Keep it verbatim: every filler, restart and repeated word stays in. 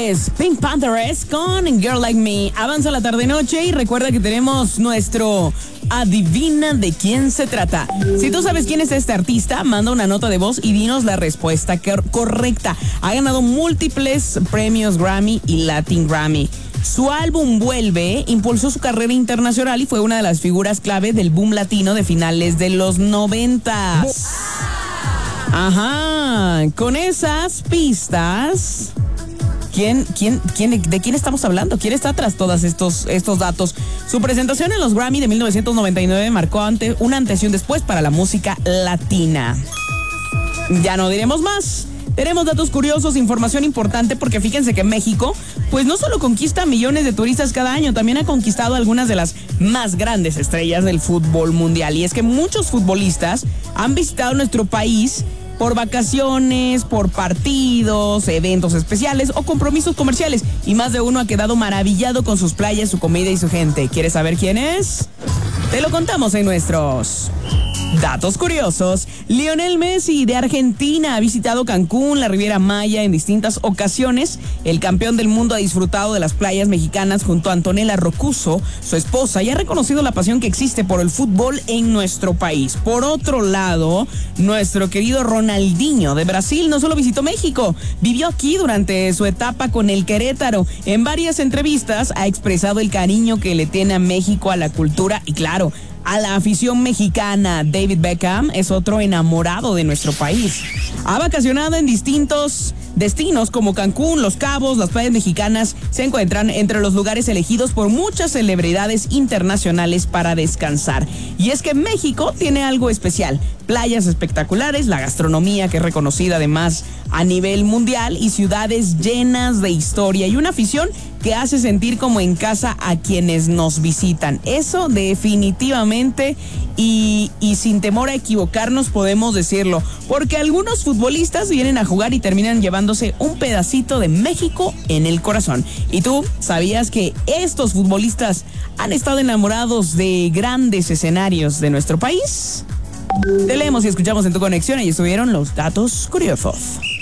es Pink Panthers con Girl Like Me. Avanza la tarde-noche y recuerda que tenemos nuestro Adivina de quién se trata. Si tú sabes quién es este artista, manda una nota de voz y dinos la respuesta correcta. Ha ganado múltiples premios Grammy y Latin Grammy. Su álbum Vuelve impulsó su carrera internacional y fue una de las figuras clave del boom latino de finales de los noventas. Ajá, con esas pistas, ¿quién, quién, quién, ¿de quién estamos hablando? ¿Quién está tras todos estos, estos datos? Su presentación en los Grammy de mil novecientos noventa y nueve marcó ante, un antes y un después para la música latina. Ya no diremos más. Tenemos datos curiosos, información importante, porque fíjense que México, pues no solo conquista millones de turistas cada año, también ha conquistado algunas de las más grandes estrellas del fútbol mundial. Y es que muchos futbolistas han visitado nuestro país por vacaciones, por partidos, eventos especiales o compromisos comerciales. Y más de uno ha quedado maravillado con sus playas, su comida y su gente. ¿Quieres saber quién es? Te lo contamos en nuestros datos curiosos. Lionel Messi de Argentina ha visitado Cancún, la Riviera Maya en distintas ocasiones. El campeón del mundo ha disfrutado de las playas mexicanas junto a Antonella Roccuzzo, su esposa, y ha reconocido la pasión que existe por el fútbol en nuestro país. Por otro lado, nuestro querido Ronaldinho de Brasil no solo visitó México, vivió aquí durante su etapa con el Querétaro. En varias entrevistas ha expresado el cariño que le tiene a México, a la cultura y, claro, a la afición mexicana. David Beckham es otro enamorado de nuestro país. Ha vacacionado en distintos destinos como Cancún, Los Cabos. Las playas mexicanas se encuentran entre los lugares elegidos por muchas celebridades internacionales para descansar. Y es que México tiene algo especial: playas espectaculares, la gastronomía que es reconocida además a nivel mundial y ciudades llenas de historia y una afición que hace sentir como en casa a quienes nos visitan. Eso definitivamente, y, y sin temor a equivocarnos podemos decirlo, porque algunos futbolistas vienen a jugar y terminan llevándose un pedacito de México en el corazón. ¿Y tú sabías que estos futbolistas han estado enamorados de grandes escenarios de nuestro país? Te leemos y escuchamos en tu conexión y estuvieron los datos curiosos.